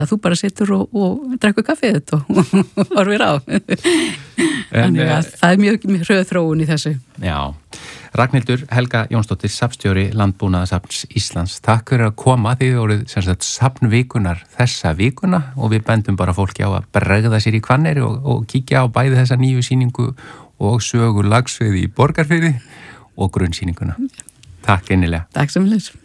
Þú bara situr og drekkur kaffið þetta og horfir á. Þannig að það mjög hröð þróun í þessu. Já. Ragnhildur Helga Jónsdóttir, safnstjóri Landbúnaðarsafns Íslands. Takk fyrir að koma, þið voruð sem sagt safnvikunar þessa vikuna og við bendum bara fólki á að bregða sér í Hvanneyri og kíkja á bæði þessa nýju sýningu og sögu lagsveiði í Borgarfirði og grunnsýninguna. Takk innilega. Takk sem leys.